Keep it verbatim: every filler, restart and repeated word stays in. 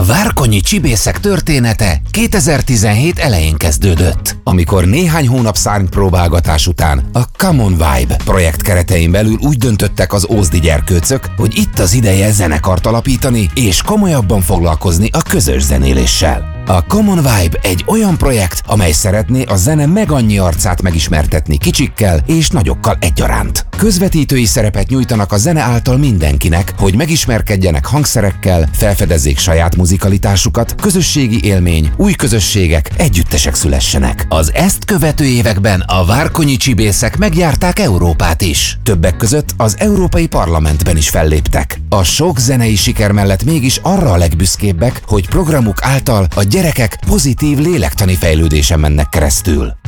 A várkonyi csibészek története kétezer-tizenhét elején kezdődött, amikor néhány hónap szárnypróbálgatás után a Common Vibe projekt keretein belül úgy döntöttek az ózdi gyerkőcök, hogy itt az ideje zenekart alapítani és komolyabban foglalkozni a közös zenéléssel. A Common Vibe egy olyan projekt, amely szeretné a zene meg annyi arcát megismertetni kicsikkel és nagyokkal egyaránt. Közvetítői szerepet nyújtanak a zene által mindenkinek, hogy megismerkedjenek hangszerekkel, felfedezzék saját muzikalitásukat, közösségi élmény, új közösségek, együttesek szülessenek. Az ezt követő években a várkonyi csibészek megjárták Európát is. Többek között az Európai Parlamentben is felléptek. A sok zenei siker mellett mégis arra a legbüszkébbek, hogy programuk által a gyerekek pozitív lélektani fejlődésen mennek keresztül.